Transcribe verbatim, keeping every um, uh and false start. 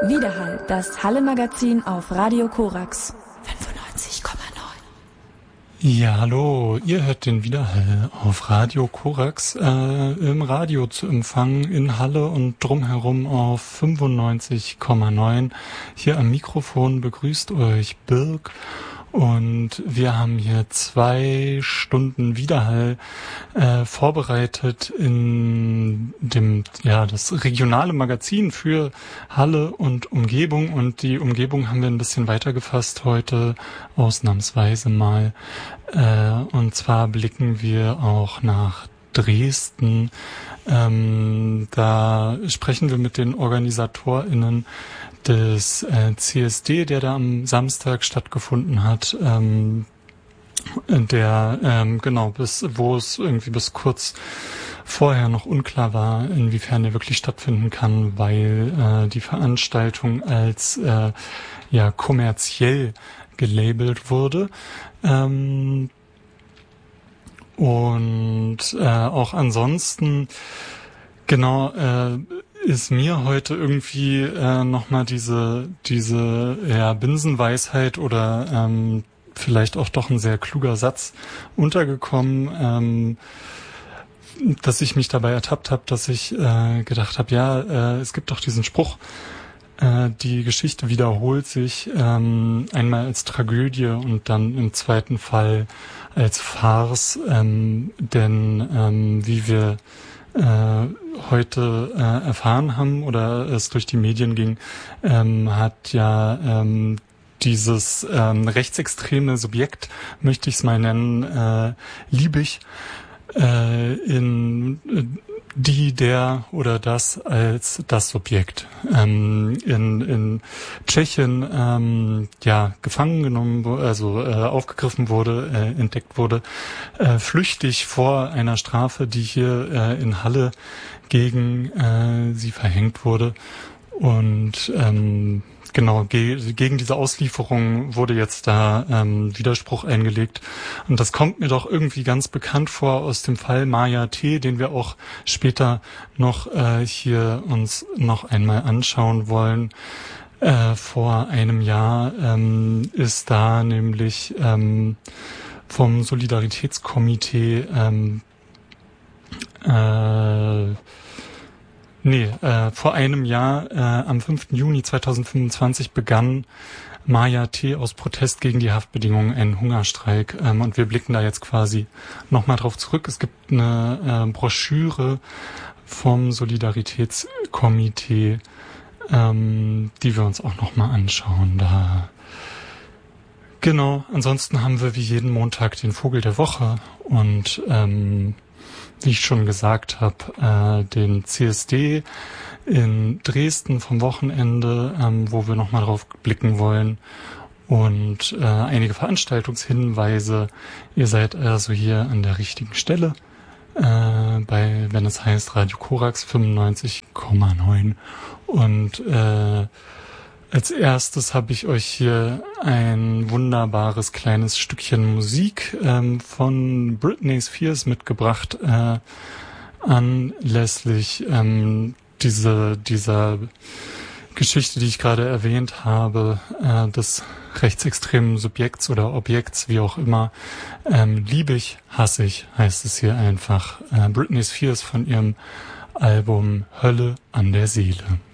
Widerhall, das Halle-Magazin auf Radio Korax fünfundneunzig Komma neun. Ja, hallo, ihr hört den Widerhall auf Radio Korax, äh, im Radio zu empfangen in Halle und drumherum auf fünfundneunzig Komma neun. Hier am Mikrofon begrüßt euch Birk. Und wir haben hier zwei Stunden Widerhall äh, vorbereitet in dem, ja, das regionale Magazin für Halle und Umgebung. Und die Umgebung haben wir ein bisschen weiter gefasst heute, ausnahmsweise mal. Äh, und zwar blicken wir auch nach Dresden. Ähm, da sprechen wir mit den OrganisatorInnen des äh, C S D, der da am Samstag stattgefunden hat, ähm, der ähm, genau bis wo es irgendwie bis kurz vorher noch unklar war, inwiefern der wirklich stattfinden kann, weil äh, die Veranstaltung als äh, ja kommerziell gelabelt wurde. Ähm, und äh, auch ansonsten genau äh, ist mir heute irgendwie äh, nochmal diese diese ja Binsenweisheit oder ähm, vielleicht auch doch ein sehr kluger Satz untergekommen, ähm, dass ich mich dabei ertappt habe, dass ich äh, gedacht habe, ja, äh, es gibt doch diesen Spruch, äh, die Geschichte wiederholt sich, ähm, einmal als Tragödie und dann im zweiten Fall als Farce, ähm, denn ähm, wie wir äh, heute äh, erfahren haben oder es durch die Medien ging, ähm, hat ja ähm, dieses ähm, rechtsextreme Subjekt, möchte ich es mal nennen, äh, Liebig, äh, in äh, die, der oder das als das Subjekt ähm, in in Tschechien ähm, ja gefangen genommen, also äh, aufgegriffen wurde, äh, entdeckt wurde, äh, flüchtig vor einer Strafe, die hier äh, in Halle gegen äh, sie verhängt wurde. Und ähm, genau, ge- gegen diese Auslieferung wurde jetzt da ähm, Widerspruch eingelegt. Und das kommt mir doch irgendwie ganz bekannt vor aus dem Fall Maja T., den wir auch später noch äh, hier uns noch einmal anschauen wollen. Äh, vor einem Jahr ähm, ist da nämlich ähm, vom Solidaritätskomitee ähm, äh, Nee, äh, vor einem Jahr, äh, am fünften Juni zweitausendfünfundzwanzig begann Maja T. aus Protest gegen die Haftbedingungen einen Hungerstreik. Ähm, und wir blicken da jetzt quasi nochmal drauf zurück. Es gibt eine äh, Broschüre vom Solidaritätskomitee, ähm, die wir uns auch nochmal anschauen. Da genau, ansonsten haben wir wie jeden Montag den Vogel der Woche und ähm, wie ich schon gesagt habe, äh, den C S D in Dresden vom Wochenende, ähm, wo wir nochmal drauf blicken wollen und äh, einige Veranstaltungshinweise. Ihr seid also hier an der richtigen Stelle, äh, bei, wenn es heißt Radio Korax fünfundneunzig Komma neun. Und äh, als erstes habe ich euch hier ein wunderbares kleines Stückchen Musik ähm, von Britney Spears mitgebracht, äh, anlässlich ähm, diese, dieser Geschichte, die ich gerade erwähnt habe, äh, des rechtsextremen Subjekts oder Objekts, wie auch immer. Ähm, liebig, hassig heißt es hier einfach. Äh, Britney Spears von ihrem Album Hölle an der Seele.